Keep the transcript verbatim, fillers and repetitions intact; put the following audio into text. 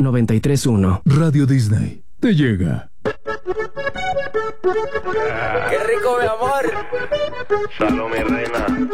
noventa y tres punto uno. Radio Disney te llega. ¡Qué rico, mi amor! Salud, mi reina.